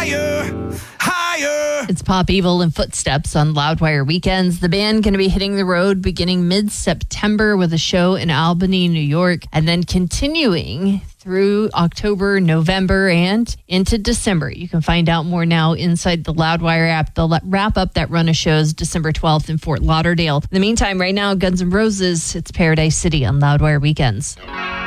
higher, higher. It's Pop Evil and Footsteps on Loudwire Weekends. The band going to be hitting the road beginning mid-September with a show in Albany, New York, and then continuing through October, November, and into December. You can find out more now inside the Loudwire app. They'll wrap up that run of shows December 12th in Fort Lauderdale. In the meantime, right now, Guns N' Roses, it's Paradise City on Loudwire Weekends.